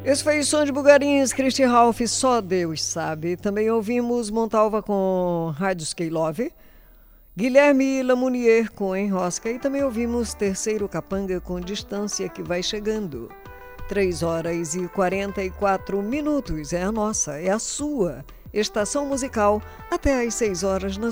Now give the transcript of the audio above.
Esse foi o som de Bugarins, Christian Ralph, só Deus sabe. Também ouvimos Montalva com Rádio Love, Guilherme Lamounier com Enrosca e também ouvimos Terceiro Capanga com Distância que vai chegando. 3h44, é a nossa, é a sua estação musical até às 6 horas na